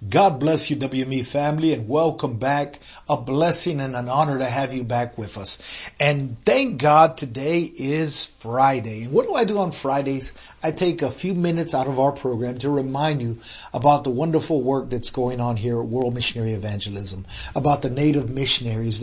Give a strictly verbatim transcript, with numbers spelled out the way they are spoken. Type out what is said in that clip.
God bless you, W M E family, and welcome back. A blessing and an honor to have you back with us. And thank God today is Friday. And what do I do on Fridays? I take a few minutes out of our program to remind you about the wonderful work that's going on here at World Missionary Evangelism, about the native missionaries,